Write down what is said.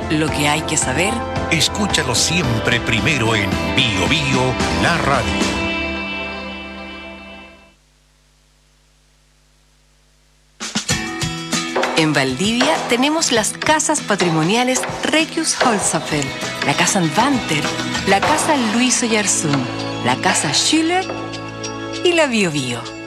Lo que hay que saber, escúchalo siempre primero en Bio Bio, la radio. En Valdivia tenemos las casas patrimoniales Regius Holzapfel, la casa Anvanter, la casa Luis Oyarzún, la casa Schüller y la Bio Bio.